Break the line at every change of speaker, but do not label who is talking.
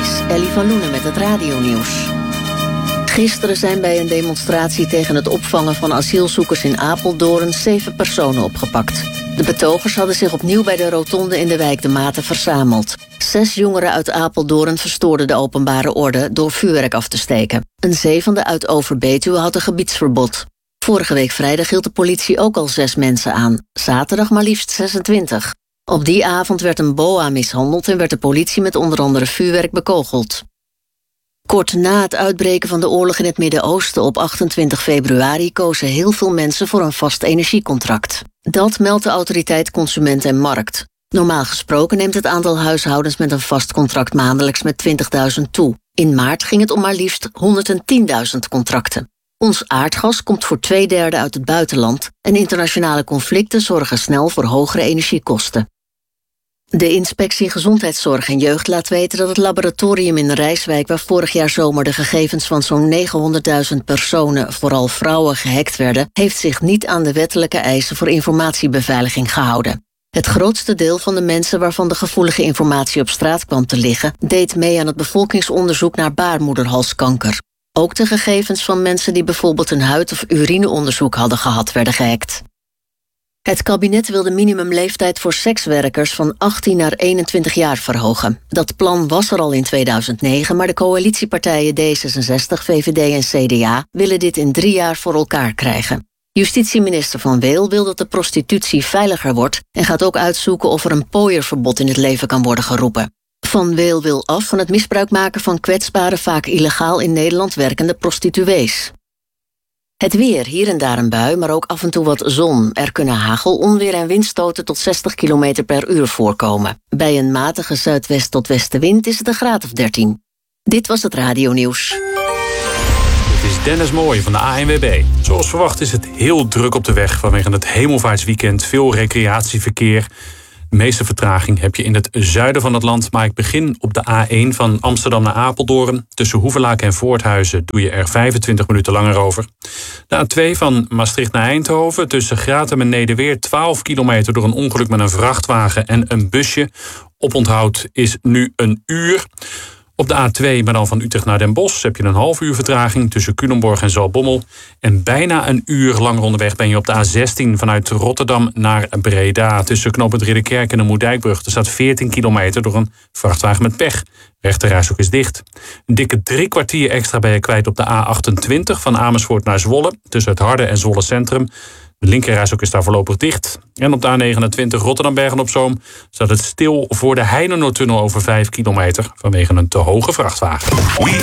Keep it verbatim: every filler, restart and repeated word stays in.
is Ellie van Loenen met het radionieuws. Gisteren zijn bij een demonstratie tegen het opvangen van asielzoekers in Apeldoorn zeven personen opgepakt. De betogers hadden zich opnieuw bij de rotonde in de wijk De Maten verzameld. Zes jongeren uit Apeldoorn verstoorden de openbare orde door vuurwerk af te steken. Een zevende uit Overbetuwe had een gebiedsverbod. Vorige week vrijdag hield de politie ook al zes mensen aan. Zaterdag maar liefst zesentwintig. Op die avond werd een boa mishandeld en werd de politie met onder andere vuurwerk bekogeld. Kort na het uitbreken van de oorlog in het Midden-Oosten op achtentwintig februari kozen heel veel mensen voor een vast energiecontract. Dat meldt de autoriteit Consument en Markt. Normaal gesproken neemt het aantal huishoudens met een vast contract maandelijks met twintigduizend toe. In maart ging het om maar liefst honderdtienduizend contracten. Ons aardgas komt voor twee derde uit het buitenland en internationale conflicten zorgen snel voor hogere energiekosten. De Inspectie Gezondheidszorg en Jeugd laat weten dat het laboratorium in Rijswijk, waar vorig jaar zomer de gegevens van zo'n negenhonderdduizend personen, vooral vrouwen, gehackt werden, heeft zich niet aan de wettelijke eisen voor informatiebeveiliging gehouden. Het grootste deel van de mensen waarvan de gevoelige informatie op straat kwam te liggen, deed mee aan het bevolkingsonderzoek naar baarmoederhalskanker. Ook de gegevens van mensen die bijvoorbeeld een huid- of urineonderzoek hadden gehad, werden gehackt. Het kabinet wil de minimumleeftijd voor sekswerkers van achttien naar eenentwintig jaar verhogen. Dat plan was er al in tweeduizend negen, maar de coalitiepartijen D zesenzestig, V V D en C D A willen dit in drie jaar voor elkaar krijgen. Justitieminister Van Weel wil dat de prostitutie veiliger wordt en gaat ook uitzoeken of er een pooierverbod in het leven kan worden geroepen. Van Weel wil af van het misbruik maken van kwetsbare, vaak illegaal in Nederland werkende prostituees. Het weer, hier en daar een bui, maar ook af en toe wat zon. Er kunnen hagel, onweer en windstoten tot zestig kilometer per uur voorkomen. Bij een matige zuidwest tot westenwind is het een graad of dertien. Dit was het radionieuws.
Het is Dennis Mooij van de A N W B. Zoals verwacht is het heel druk op de weg vanwege het hemelvaartsweekend. Veel recreatieverkeer. De meeste vertraging heb je in het zuiden van het land. Maar ik begin op de A één van Amsterdam naar Apeldoorn. Tussen Hoevelaken en Voorthuizen doe je er vijfentwintig minuten langer over. De A twee van Maastricht naar Eindhoven. Tussen Gratum en Nederweer twaalf kilometer door een ongeluk met een vrachtwagen en een busje. Oponthoud is nu een uur. Op de A twee, maar dan van Utrecht naar Den Bosch, heb je een half uur vertraging tussen Culemborg en Zaltbommel. En bijna een uur langer onderweg ben je op de A zestien vanuit Rotterdam naar Breda. Tussen knooppunt Ridderkerk en de Moerdijkbrug. Er staat veertien kilometer door een vrachtwagen met pech. Rechterrijstrook is dicht. Een dikke drie kwartier extra ben je kwijt op de A achtentwintig van Amersfoort naar Zwolle. Tussen het Harde en Zwolle Centrum. De linkerrijstrook is daar voorlopig dicht. En op de A negenentwintig Rotterdam-Bergen-op-Zoom staat het stil voor de Heinenoordtunnel over vijf kilometer vanwege een te hoge vrachtwagen.
We